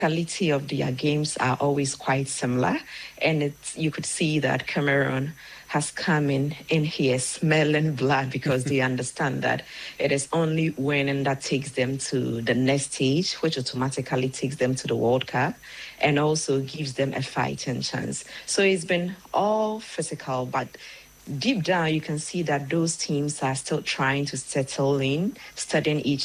quality of their games are always quite similar, and you could see that Cameroon has come in here smelling blood because they understand that it is only winning that takes them to the next stage, which automatically takes them to the World Cup and also gives them a fighting chance. So it's been all physical, but deep down you can see that those teams are still trying to settle in, studying each